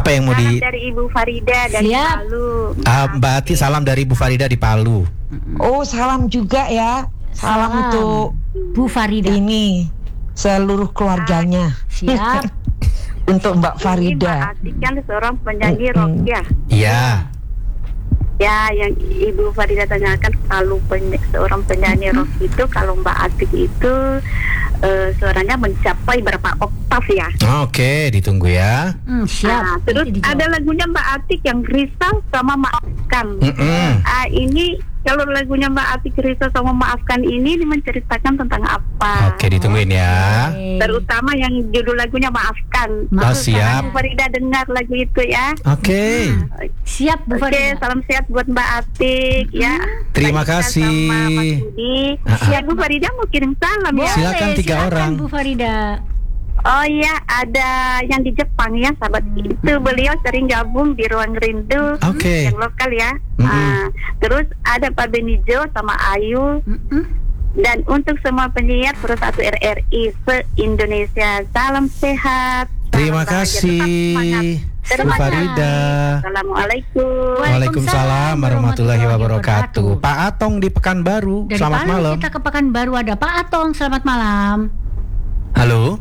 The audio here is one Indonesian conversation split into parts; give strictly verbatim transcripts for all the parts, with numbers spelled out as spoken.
Apa yang mau Salam di dari Ibu Farida dari Siap. Palu. Ah, Mbak Ati, salam dari Bu Farida di Palu. Oh, salam juga ya. Salam, Salam. untuk Bu Farida. ini seluruh keluarganya. Siap. Untuk Mbak Ini Mbak Farida. Atik kan seorang penyanyi Mm-mm. rock ya. Iya. Ya, yang Ibu Farida tanyakan kalau peny- seorang penyanyi rock itu, kalau Mbak Atik itu eh, suaranya mencapai berapa oktav ya? Oke, ditunggu ya. Hmm, siap. Nah, terus Nanti dijawab. ada lagunya Mbak Atik yang Risau sama Maafkan. Mm-mm. Ah, ini kalau lagunya Mbak Atik Risau sama Maafkan ini, ini menceritakan tentang apa? Oke, ditungguin ya. Oke. Terutama yang judul lagunya Maafkan. Oh, siap. Bu Farida dengar lagu itu ya. Oke. Siap Bu Oke, Farida. salam sehat buat Mbak Atik ya. Terima Mbak Ika kasih. sama Mas Budi. Ah, Ya, Bu Farida mau kirim salam ya. Silakan, tiga silakan, orang. Bu Farida. Oh iya, ada yang di Jepang ya, sahabat. Itu beliau sering gabung di Ruang Rindu Oke. yang lokal ya. Mm-mm. Ah, terus ada Pak Benijo sama Ayu. Mm-mm. Dan untuk semua penyiar Pro satu R R I se-Indonesia, salam sehat. Terima salam bahagia, kasih, tetap semangat. Bu Terima Farida. kasih. Assalamualaikum. Waalaikumsalam warahmatullahi wabarakatuh. Pak Atong di Pekanbaru. Dari Selamat Palu malam. kita ke Pekanbaru, ada Pak Atong. Selamat malam. Halo.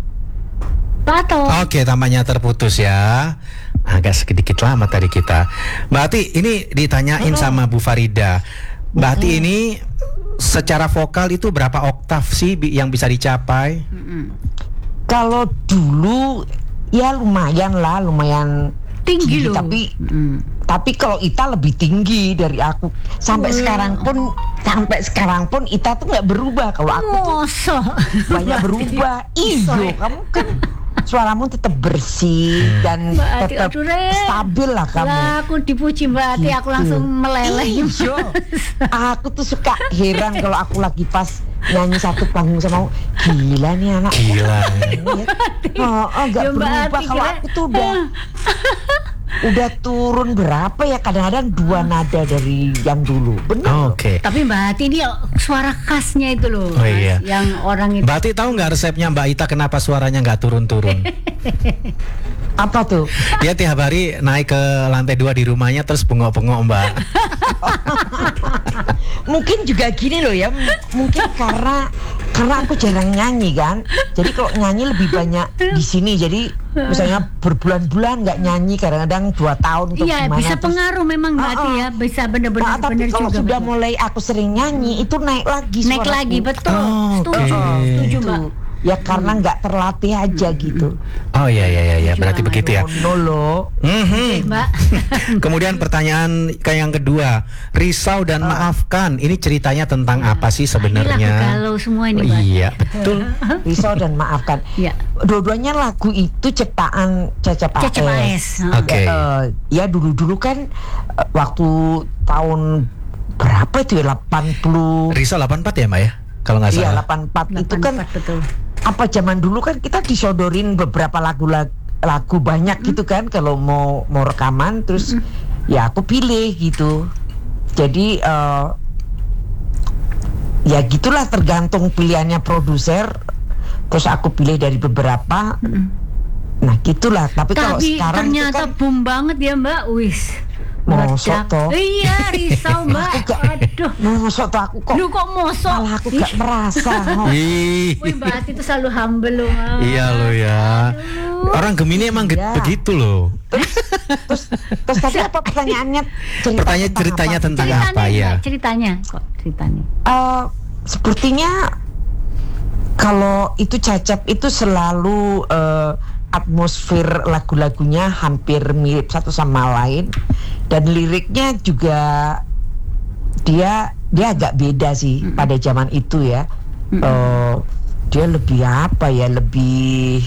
Pak Atong. Oke, tampaknya terputus ya. Agak sedikit lama tadi kita. Mbak Ati, ini ditanyain sama Bu Farida. Mbak Ati ini secara vokal itu berapa oktav sih bi- yang bisa dicapai? Mm-mm. Kalau dulu ya lumayan lah, lumayan Tinggi loh. tapi Mm. tapi kalau Ita lebih tinggi dari aku. Sampai sekarang pun sampai sekarang pun Ita tuh nggak berubah. Kalau aku tuh Mosok. banyak berubah. Iyo, kamu kan suaramu tetap bersih dan Mbak Ati, tetap aduh, Re. stabil lah kamu. Lah, aku dipuji Mbak Ati, aku Gitu. langsung meleleh. Iyo. Aku tuh suka heran kalau aku lagi pas nyanyi satu panggung sama kamu. Gila nih anak. Gila. Oh, oh nggak Ya, Mbak berubah. Ati Kalau kira- aku tuh udah udah turun berapa ya, kadang-kadang dua nada dari yang dulu. Benar. Oke. Tapi Mbak Ati ini suara khasnya itu loh, Oh, iya. Mas, yang orang itu. Mbak Ati tahu nggak resepnya Mbak Ita kenapa suaranya nggak turun-turun? Apa tuh? Dia tiap hari naik ke lantai dua di rumahnya terus bengok-bengok Mbak. Mungkin juga gini loh ya, m- mungkin karena karena aku jarang nyanyi kan, jadi kalau nyanyi lebih banyak di sini. Jadi misalnya berbulan-bulan nggak nyanyi, kadang-kadang dua tahun atau Iya, gimana. bisa terus- pengaruh memang Mbak Ati Ah, ah. ya, bisa benar-benar Nah, tapi benar kalau juga. sudah betul. mulai aku sering nyanyi, itu naik lagi Naik suaraku. lagi, betul. Oh, Setuju, oke. setuju Gitu. Mbak. Ya karena nggak terlatih aja gitu. Oh iya iya iya, iya. Berarti Jualan begitu ya. No loh. Mhm. Mbak. Kemudian pertanyaan ke yang kedua, risau dan maafkan. Ini ceritanya tentang apa sih Ini lagu sebenarnya? galau semua Oh, ini Mbak. iya, betul. Risau dan maafkan. Iya. Dua-duanya lagu itu ciptaan Cecep A S. Cecep A S. Oke. Eh, ya dulu-dulu kan eh, waktu tahun berapa itu ya, delapan puluh. Risau delapan puluh empat ya, Mbak ya? Kalau nggak Iya, salah. delapan puluh empat itu kan delapan puluh empat, betul. apa zaman dulu kan kita disodorin beberapa lagu lagu, lagu banyak gitu kan kalau mau mau rekaman, terus ya aku pilih gitu. Jadi eh, ya gitulah, tergantung pilihannya produser. Terus aku pilih dari beberapa. Nah gitulah. Tapi kalau Tapi sekarang itu ternyata kan boom banget ya Mbak. Wis. Mosok Meledak. toh. Iya, risau Mbak. Aduh. mosok tuh aku kok Lu kok mosok? malah aku gak merasa. oh. Ih. Wih, Mbak Ati itu selalu humble loh Mbak. Iya loh ya. Aduh. Orang Gemini emang ge- Iya. begitu loh. Terus terus tadi apa pertanyaannya? Cerita Pertanyaan tentang ceritanya apa? tentang Ceritanya, apa ya? Mbak, ceritanya kok ceritanya. Eh, sepertinya kalau itu Cecep itu selalu eh, atmosfer lagu-lagunya hampir mirip satu sama lain, dan liriknya juga dia dia agak beda sih pada zaman itu ya. Eh, dia lebih apa ya, lebih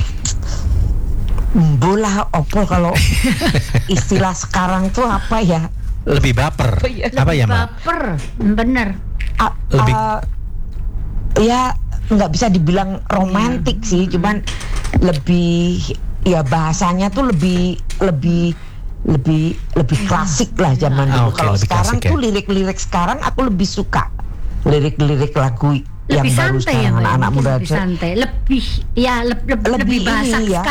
bola opo kalau istilah sekarang tuh apa ya? Lebih baper. Apa ya, Mbak? Baper, bener. A- Lebih- uh, ya nggak bisa dibilang romantis sih, cuman lebih ya bahasanya tuh lebih lebih lebih lebih klasik lah zaman Ah, dulu. oke, Kalau lebih sekarang klasik ya. tuh lirik-lirik sekarang aku lebih suka lirik-lirik lagu yang Lebih baru santai ya sekarang Mbak. anak-anak Mungkin muda. lebih santai, lebih ya leb- leb- Lebih lebih ini basah ya.